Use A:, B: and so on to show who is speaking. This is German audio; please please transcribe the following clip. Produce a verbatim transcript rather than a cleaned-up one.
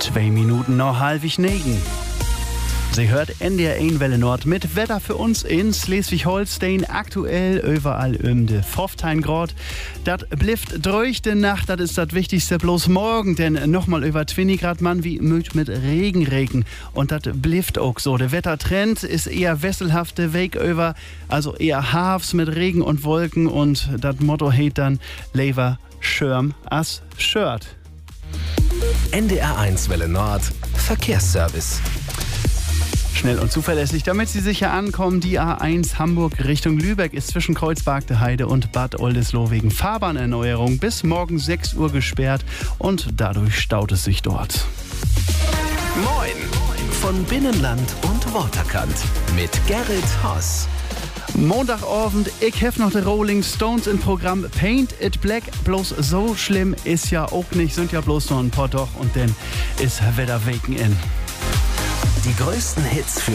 A: Zwei Minuten noch halbig negen. Sie hört N D R eins Welle Nord mit Wetter für uns in Schleswig-Holstein. Aktuell überall um die fünfzehn Grad. Das blifft durch die Nacht, das ist das Wichtigste. Bloß morgen, denn nochmal über zwanzig Grad Mann wie mögt mit Regenregen. Und das blifft auch so. Der Wettertrend ist eher wesselhafte Weg über, also eher Hafs mit Regen und Wolken. Und das Motto heißt dann Lever Schirm as Shirt.
B: N D R eins Welle Nord Verkehrsservice.
A: Schnell und zuverlässig, damit Sie sicher ankommen. Die A eins Hamburg Richtung Lübeck ist zwischen Kreuzberg Heide und Bad Oldesloe wegen Fahrbahnerneuerung bis morgen sechs Uhr gesperrt und dadurch staut es sich dort.
B: Moin von Binnenland und Waterkant mit Gerrit Haas.
A: Montagabend, ich hef noch die Rolling Stones im Programm Paint It Black. Bloß so schlimm ist ja auch nicht, sind ja bloß noch ein paar doch und dann ist Wetter wegen in.
B: Die größten Hits für